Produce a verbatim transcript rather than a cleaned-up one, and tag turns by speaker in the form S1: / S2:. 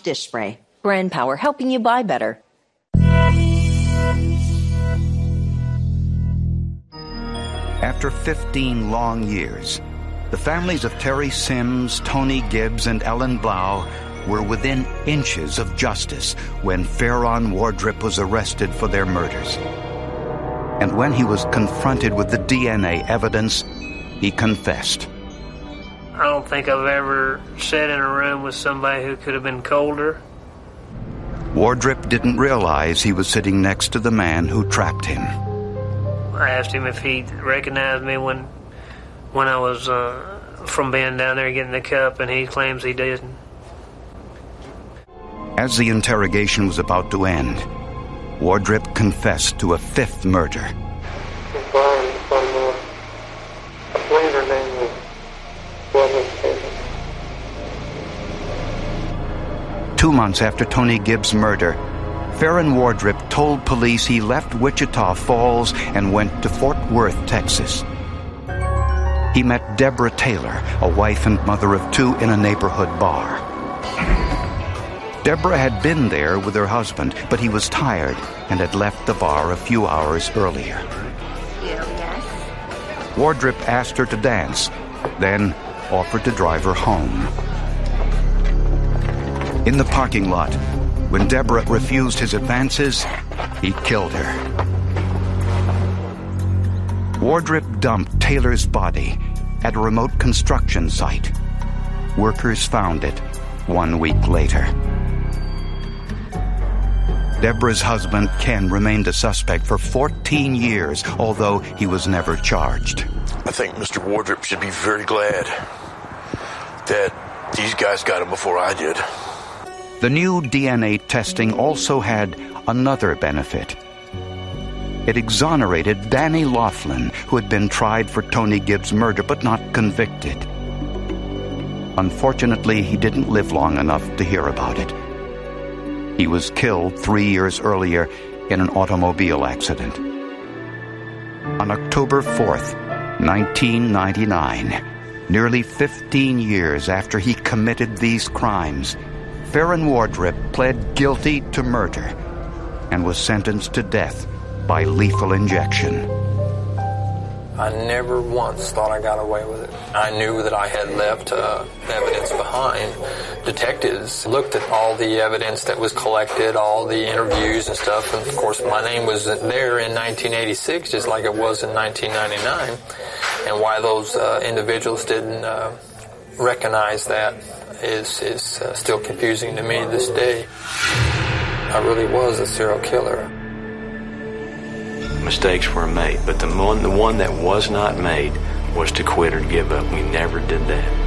S1: dish spray. Brand Power, helping you buy better.
S2: After fifteen long years, the families of Terry Sims, Tony Gibbs, and Ellen Blau were within inches of justice when Farron Wardrip was arrested for their murders. And when he was confronted with the D N A evidence, he confessed.
S3: I don't think I've ever sat in a room with somebody who could have been colder.
S2: Wardrip didn't realize he was sitting next to the man who trapped him.
S3: I asked him if he recognized me when when I was uh, from being down there getting the cup, and he claims he didn't.
S2: As the interrogation was about to end, Wardrip confessed to a fifth murder.
S4: Brian from, uh, I believe her name was Taylor.
S2: Two months after Tony Gibbs' murder, Farron Wardrip told police he left Wichita Falls and went to Fort Worth, Texas. He met Deborah Taylor, a wife and mother of two, in a neighborhood bar. Deborah had been there with her husband, but he was tired and had left the bar a few hours earlier.
S5: Yes.
S2: Wardrip asked her to dance, then offered to drive her home. In the parking lot, when Deborah refused his advances, he killed her. Wardrip dumped Taylor's body at a remote construction site. Workers found it one week later. Deborah's husband, Ken, remained a suspect for fourteen years, although he was never charged.
S6: I think Mister Wardrip should be very glad that these guys got him before I did.
S2: The new D N A testing also had another benefit. It exonerated Danny Laughlin, who had been tried for Tony Gibbs' murder but not convicted. Unfortunately, he didn't live long enough to hear about it. He was killed three years earlier in an automobile accident. On October fourth, nineteen ninety-nine, nearly fifteen years after he committed these crimes, Farron Wardrip pled guilty to murder and was sentenced to death by lethal injection.
S7: I never once thought I got away with it. I knew that I had left uh, evidence behind. Detectives looked at all the evidence that was collected, all the interviews and stuff, and of course my name was there in nineteen eighty-six, just like it was in nineteen ninety-nine. And why those uh, individuals didn't uh, recognize that is, is uh, still confusing to me to this day. I really was a serial killer.
S8: Mistakes were made, but the one, the one that was not made was to quit or give up. We never did that.